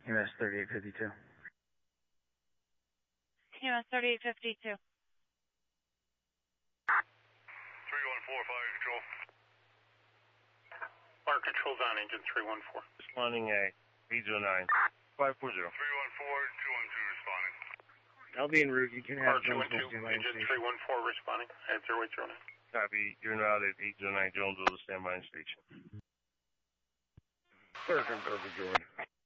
EMS 3852. EMS 3852. 314, fire control. Fire control's on engine 314. Responding at 809. 540. 314, 212 responding. I'll be en route. You can have Jones 212, engine 314 responding at 0809. Copy. You're now at 809 Jonesville, standby on station. Perfect, Jordan.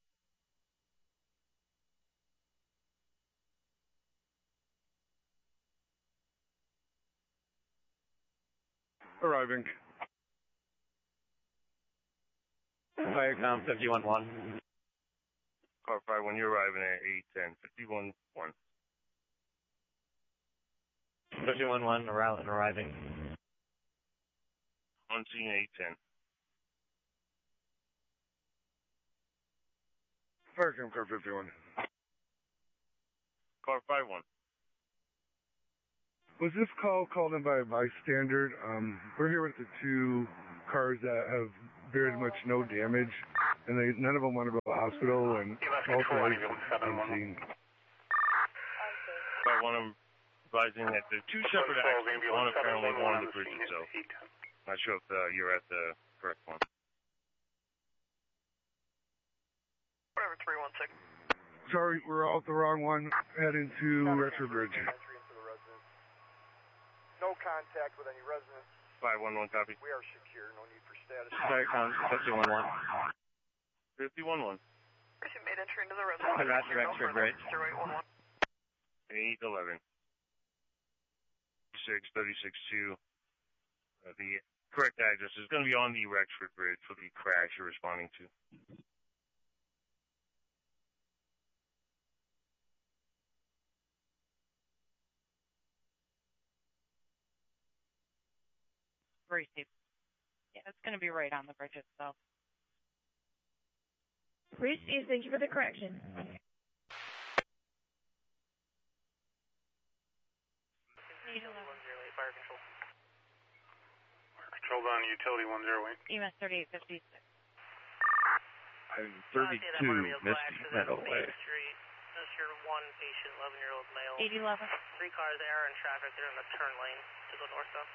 Arriving. Firecom 511. Car 51, you're arriving at 810. 511. 511, arriving. On scene 810. Firecom car 51. Car 51. Was this call called in by a bystander? We're here with the two cars that have very much no damage, and none of them want to go to the hospital, and both are on scene. By one, I'm advising that there are two separate accidents. One apparently going on the bridge itself. Not sure if you're at the correct one. Whatever, 316. Sorry, we're out the wrong one, heading to Retro Bridge. No contact with any residents. 511, copy. We are secure. No need for status. Firecom 511. 511. Person made entry into the residence. Retro Bridge. 0811. 811. 36362. The correct address is going to be on the Rexford Bridge for the crash you're responding to. Received. Yeah, it's going to be right on the bridge itself. Received. Thank you for the correction. Fire control. Fire control on utility 108. EMS 3856. I'm 32 Misty Meadowway. That's your one patient, 11-year-old male. 811. 3 cars there are in traffic. They're in the turn lane to go north-south.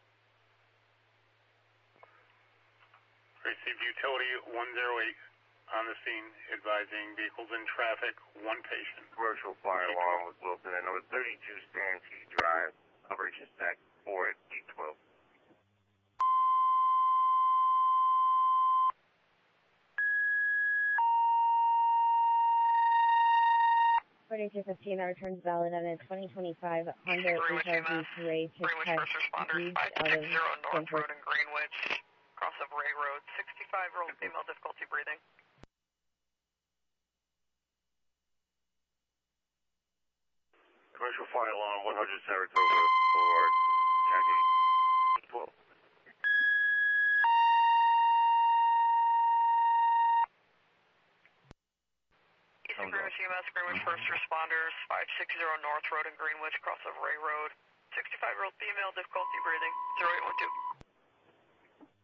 Received utility 108 on the scene, advising vehicles in traffic, one patient. Commercial fire alarm was Wilson at number 32 Stancy Drive, Operation Stack 4 at 812. According to 15, our returns valid on a 2025 Honda HRV Touray to test used out of North Road in Greenwich, cross of Ray Road, 65-year-old female, difficulty breathing. Commercial fire alarm 100 Saratoga Boulevard, Tackett 812. Eastern Greenwich EMS, Greenwich First Responders, 560 North Road in Greenwich, cross of Ray Road. 65-year-old female, difficulty breathing, 0812.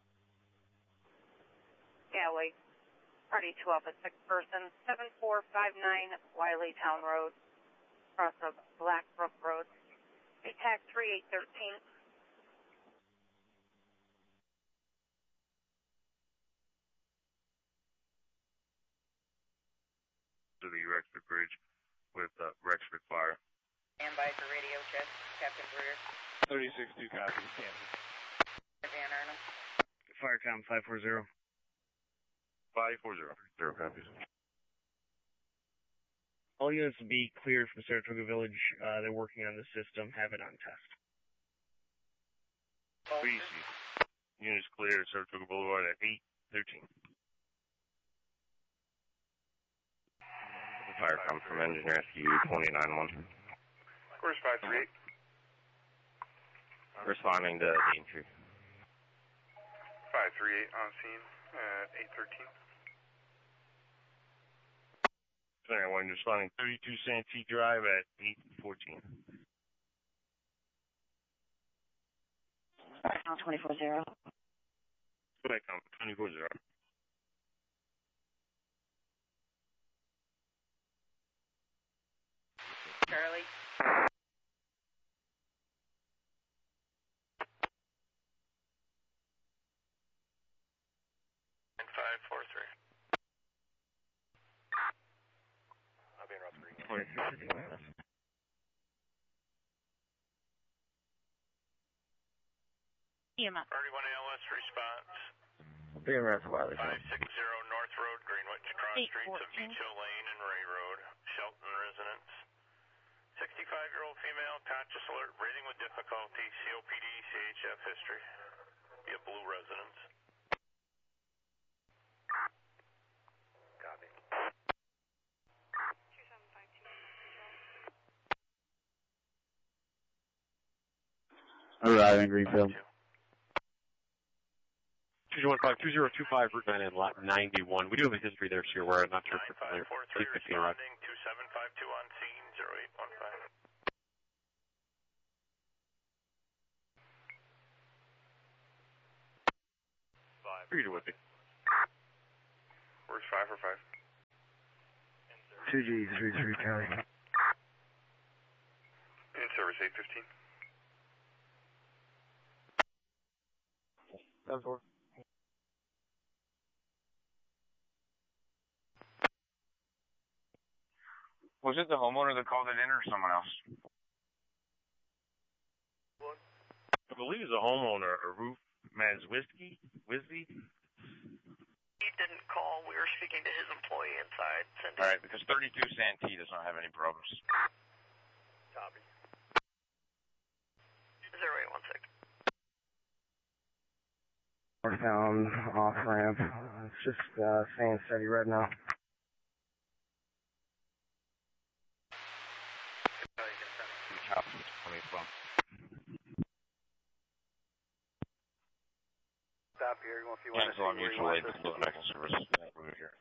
Galley, party 12, a sick person, 7459 Wiley Town Road, cross of Blackbrook Road. ATAC 3813. To the Rexford Bridge with Rexford Fire. Stand by for radio check, Captain Brewer. 36-2 copy. Van Arnhem. Firecom 540. 540. 0 copies. All units will be cleared from Saratoga Village. They're working on the system. Have it on test. Easy. Units clear at Saratoga Boulevard at 813. Firecom from Engine Rescue 291. Where's 538? Responding to the entry. 538 on scene at 813. 21 responding 32 Santee Drive at 814. 240. Firecom 240. Charlie. 543. I'll be in route 3. EMS. 31 ALS response. Be in route to Wiley. 560 North Road, Greenwich, cross streets of Beach Hill Lane and Ray Road, Shelton residence. 65-year-old female, conscious alert, breathing with difficulty, COPD, CHF history. Be a blue residence. Copy. 2752. Arriving Greenfield. 2015-2025, Route 9 and Lot 91. We do have a history there, so you're aware. I'm not sure if you're familiar. 9543 responding, 2752 on scene, 0815. Read it with me. Where's 5 for 5? 2G33 County. In service 815. 7-4. Was it the homeowner that called it in or someone else? I believe it's a homeowner, a roof man's Whiskey. He didn't call. We were speaking to his employee inside. All right, because 32 Santee does not have any problems. Copy. 0816. Northbound off ramp. It's just staying steady right now. Stop here if you want to see where you want this to medical service. Over here.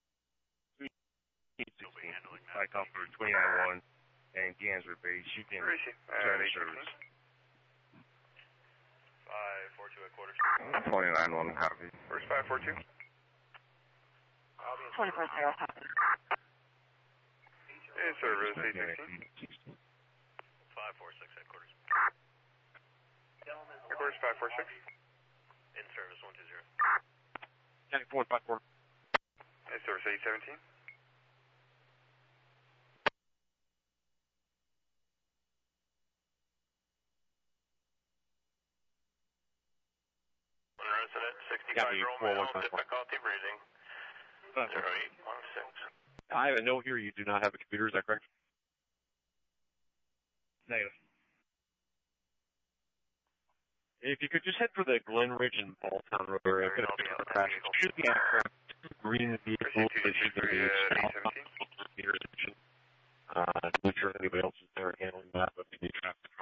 I come for 291 and Gansford Base. You can turn the service. 542 at quarters. 29-1 copy. Where's 542? 24-0 copy. In service 816. 546 at quarters. Headquarters 546. In service 120. 94-54. In service 817. Resident, 65-year-old male, difficulty breathing. 0816. I have a note here. You do not have a computer. Is that correct? Negative. If you could just head for the Glen Ridge and Balltown Road area, I'm going to pick up a crash. It should be after green vehicle. It should be southbound intersection. Not sure if anybody else is there handling that, but maybe traffic